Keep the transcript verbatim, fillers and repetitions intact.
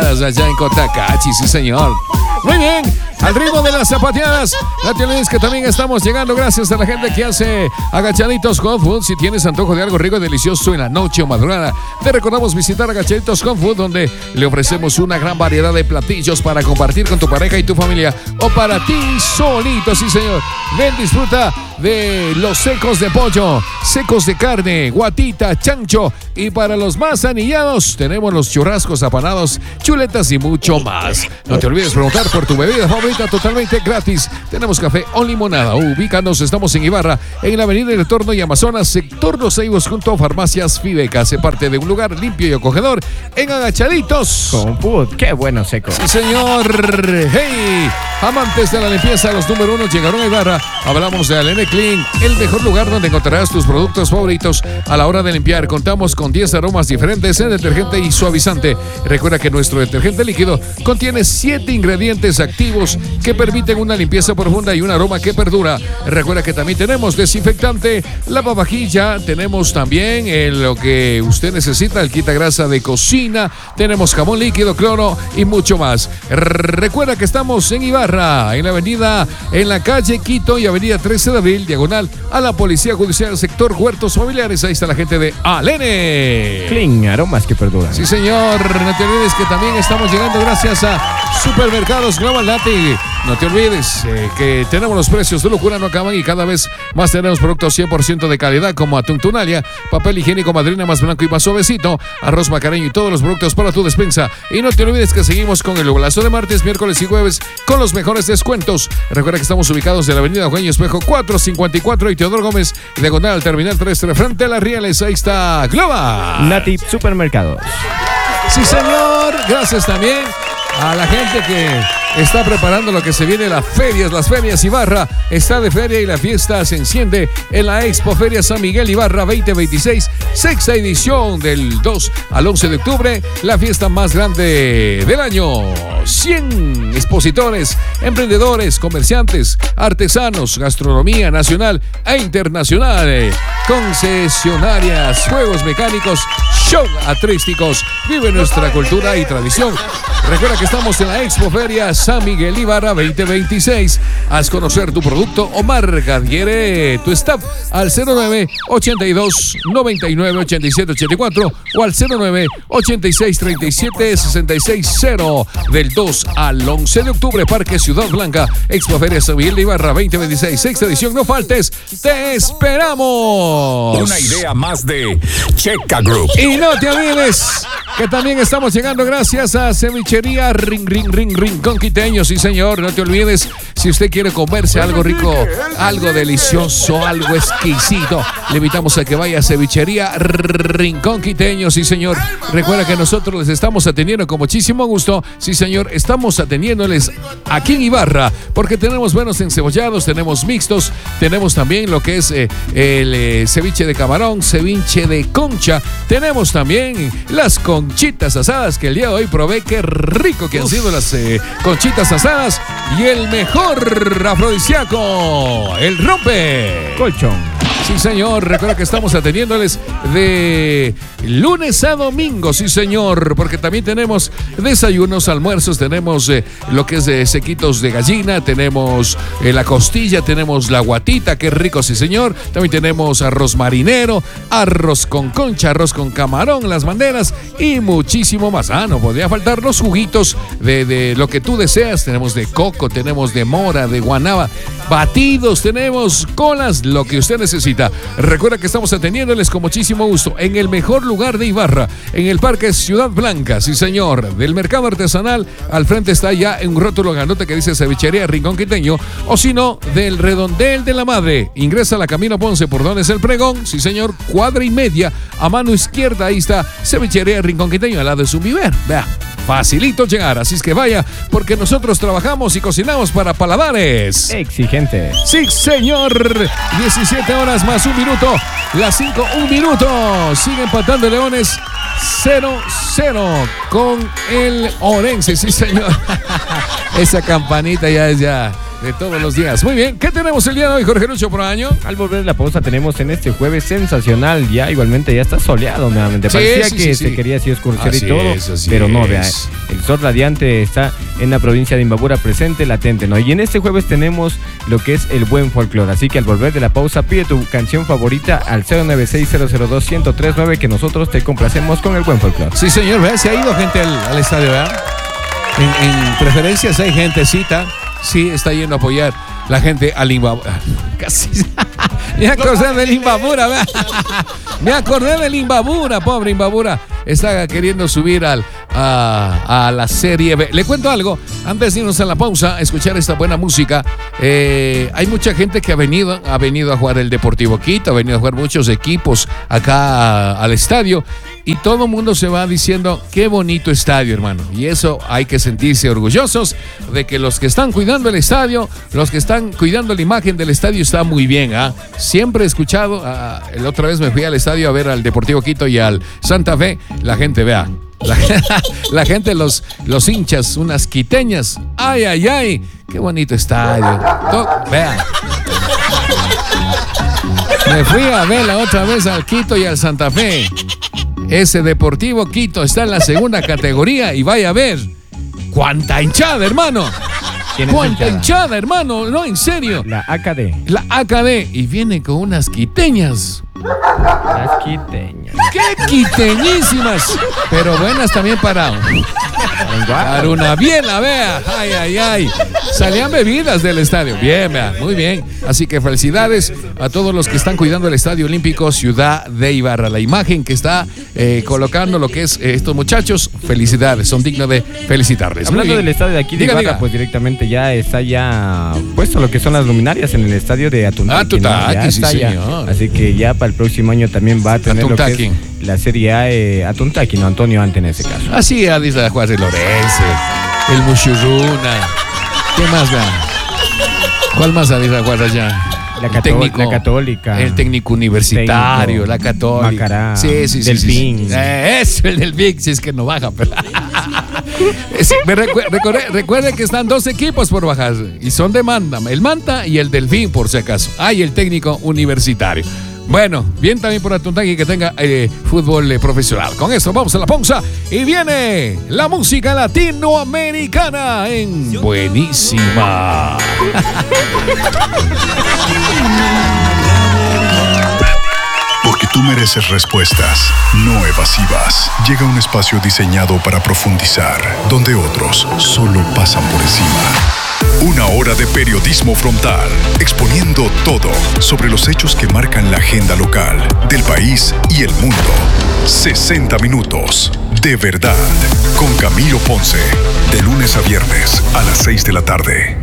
zapateadas allá en Cotacachi, sí señor. Muy bien, al ritmo de las zapateadas. No te olvides que también estamos llegando gracias a la gente que hace Agachaditos Home Food. Si tienes antojo de algo rico y delicioso en la noche o madrugada, te recordamos visitar Agachaditos Home Food, donde le ofrecemos una gran variedad de platillos para compartir con tu pareja y tu familia, o para ti solito, sí señor. Ven, disfruta de los secos de pollo, secos de carne, guatita, chancho, y para los más anillados tenemos los churrascos apanados, chuletas y mucho más. No te olvides preguntar por tu bebida favorita totalmente gratis. Tenemos café o limonada. Ubícanos, estamos en Ibarra, en la avenida del Torno y Amazonas, sector Los Ceibos, junto a Farmacias Fibeca. Se parte de un lugar limpio y acogedor en Agachaditos Home Food. Qué bueno, seco. Sí señor. Hey, amantes de la limpieza, los número uno llegaron a Ibarra. Hablamos de Alene Clean, el mejor lugar donde encontrarás tus productos favoritos a la hora de limpiar. Contamos con diez aromas diferentes en detergente y suavizante. Recuerda que nuestro detergente líquido contiene siete ingredientes activos que permiten una limpieza profunda y un aroma que perdura. Recuerda que también tenemos desinfectante, lavavajilla, tenemos también eh, lo que usted necesita, el quita grasa de cocina, tenemos jabón líquido, cloro y mucho más. Recuerda que estamos en Ibarra, en la avenida, en la calle Quito y avenida trece de abril, diagonal a la Policía Judicial, sector Huertos Familiares. Ahí está la gente de Alene Clean, aromas que perduran. Sí señor, no te olvides que también estamos llegando gracias a Supermercados Global Nati. No te olvides eh, que tenemos los precios de locura, no acaban, y cada vez más tenemos productos cien por ciento de calidad, como atún Tunalia, papel higiénico Madrina más blanco y más suavecito, arroz macareño y todos los productos para tu despensa. Y no te olvides que seguimos con el golazo de martes, miércoles y jueves con los mejores descuentos. Recuerda que estamos ubicados en la avenida Eugenio Espejo cuatrocientos cincuenta y cuatro y Teodoro Gómez, diagonal al terminal terrestre frente a las Rieles. Ahí está Global Nati Supermercados. Sí señor, gracias también a la gente que está preparando lo que se viene, las ferias, las ferias Ibarra. Está de feria y la fiesta se enciende en la Expo Feria San Miguel Ibarra veinte veintiséis, sexta edición, del dos al once de octubre, la fiesta más grande del año. cien expositores, emprendedores, comerciantes, artesanos, gastronomía nacional e internacional, concesionarias, juegos mecánicos, show artísticos. Vive nuestra cultura y tradición. Recuerda que estamos en la Expo Feria San Miguel Ibarra veinte veintiséis. Haz conocer tu producto o marca. Adquiere tu staff al cero nueve ochenta y dos noventa y nueve ochenta y siete ochenta y cuatro o al cero nueve ochenta y seis treinta y siete sesenta y seis cero. Del dos al once de octubre, Parque Ciudad Blanca, Expo Feria San Miguel Ibarra veinte veintiséis, sexta edición. No faltes, te esperamos. Una idea más de Checa Group. Y no te olvides que también estamos llegando gracias a Cevichería Ring Ring Ring Rincón Quiteño. Sí señor, no te olvides, si usted quiere comerse algo rico, algo delicioso, algo exquisito, le invitamos a que vaya a Cevichería Rincón Quiteño. Sí señor, recuerda que nosotros les estamos atendiendo con muchísimo gusto. Sí señor, estamos atendiéndoles aquí en Ibarra, porque tenemos buenos encebollados, tenemos mixtos, tenemos también lo que es eh, el eh, ceviche de camarón, ceviche de concha, tenemos también las conchitas asadas, que el día de hoy probé, qué rico que han sido las eh, conchitas asadas, y el mejor afrodisíaco, el rompe Colchón. Sí señor, recuerda que estamos atendiéndoles de lunes a domingo, sí señor, porque también tenemos desayunos, almuerzos, tenemos eh, lo que es de sequitos de gallina, tenemos eh, la costilla, tenemos la guatita, qué rico, sí señor, también tenemos arroz marinero, arroz con concha, arroz con camarón, las banderas y muchísimo más. Ah, no podría faltar los juguitos de, de lo que tú deseas, tenemos de coco, tenemos de mora, de guanaba, batidos, tenemos colas, lo que usted necesita. Recuerda que estamos atendiéndoles con muchísimo gusto en el mejor lugar de Ibarra, en el Parque Ciudad Blanca, sí señor, del mercado artesanal. Al frente está ya un rótulo grandote que dice Cevichería Rincón Quiteño, o si no, del Redondel de la Madre. Ingresa a la Camino Ponce por donde es el pregón, sí señor, cuadra y media, a mano izquierda, ahí está Cevichería Rincón Quiteño, al lado de su viver. Vea, facilito llegar, así es que vaya, porque nosotros trabajamos y cocinamos para paladares exigentes. Sí señor, diecisiete horas más un minuto, las cinco, un minuto, sigue empatando Leones cero cero con el Orense, sí señor. Esa campanita ya es ya de todos los días. Muy bien, ¿qué tenemos el día de hoy, Jorge Lucho Proaño? Al volver de la pausa tenemos en este jueves sensacional, ya igualmente ya está soleado nuevamente. Sí, Parecía sí, que sí, se sí. quería así oscurecer Así y todo, es, así pero no, es. vea, el sol radiante está en la provincia de Imbabura presente, latente, ¿no? Y en este jueves tenemos lo que es el buen folclore, así que al volver de la pausa pide tu canción favorita al cero nueve seis cero cero dos uno cero tres nueve que nosotros te complacemos con el buen folclore. Sí, señor, ¿verdad? Se ha ido gente al, al estadio, ¿verdad? En, en preferencias hay gentecita, sí, está yendo a apoyar la gente al Imbabura. Casi. Me acordé del Imbabura, ¿verdad? Me acordé del Imbabura, pobre Imbabura. Está queriendo subir al, a, a la Serie B. Le cuento algo, antes de irnos a la pausa, a escuchar esta buena música. Eh, hay mucha gente que ha venido, ha venido a jugar el Deportivo Quito, ha venido a jugar muchos equipos acá a, al estadio. Y todo el mundo se va diciendo, qué bonito estadio, hermano. Y eso hay que sentirse orgullosos de que los que están cuidando el estadio, los que están cuidando la imagen del estadio, está muy bien. ¿ah? Siempre he escuchado, ah, la otra vez me fui al estadio a ver al Deportivo Quito y al Santa Fe. La gente, vea, la, la gente, los, los hinchas, unas quiteñas. Ay, ay, ay, qué bonito estadio. To- vea. Me fui a ver la otra vez al Quito y al Santa Fe. Ese Deportivo Quito está en la segunda categoría y vaya a ver. ¡Cuánta hinchada, hermano! ¿Quién es ¡Cuánta hinchada? hinchada, hermano! No, en serio. La A K D. La A K D. Y viene con unas quiteñas. Las quiteñas. ¡Qué quiteñísimas! Pero buenas también para... Para una biela, vea. Ay, ay, ay. Salían bebidas del estadio. Bien, vea. Muy bien. Así que felicidades a todos los que están cuidando el Estadio Olímpico Ciudad de Ibarra. La imagen que está eh, colocando lo que es eh, estos muchachos, felicidades. Son dignos de felicitarles. Muy Hablando bien. del estadio de aquí de Diga, Ibarra, diga. pues directamente ya está ya puesto lo que son las luminarias en el estadio de Atuntaqui. Atuntaqui, ¿no? Ya sí, está ya. señor. Así que ya para el próximo año también va a tener lo que Atuntaqui. es la Serie A eh, Atuntaqui, no Antonio Ante en ese caso. Así ha dicho Juan de Lorenzo, el Mushuruna. ¿Qué más da? ¿Cuál más ha dicho Juan allá? La, El cató- técnico- la Católica. El técnico universitario, Técnico, la Católica. Macará, Sí, sí, sí. Delfín. Sí, sí. Eh, eso, el Delfín, si es que no baja. Pero... Sí, me recu- recuerde, recuerde que están dos equipos por bajar y son de Manta, el Manta y el Delfín, por si acaso. Ah, y el técnico universitario. Bueno, bien también por Atuntaqui que tenga eh, fútbol eh, profesional. Con esto vamos a la pausa y viene la música latinoamericana en Buenísima. Porque tú mereces respuestas, no evasivas. Llega un espacio diseñado para profundizar, donde otros solo pasan por encima. Una hora de periodismo frontal, exponiendo todo sobre los hechos que marcan la agenda local, del país y el mundo. sesenta minutos de verdad, con Camilo Ponce, de lunes a viernes a las seis de la tarde.